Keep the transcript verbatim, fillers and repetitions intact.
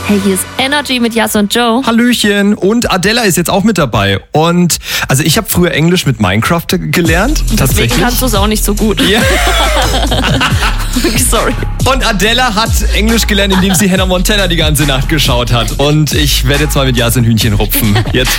Hey, hier ist Energy mit Jas und Joe. Hallöchen. Und Adela ist jetzt auch mit dabei. Und also ich habe früher Englisch mit Minecraft gelernt. Deswegen tatsächlich. kannst du es auch nicht so gut. Ja. Sorry. Und Adela hat Englisch gelernt, indem sie Hannah Montana die ganze Nacht geschaut hat. Und ich werde jetzt mal mit Jas ein Hühnchen rupfen. Jetzt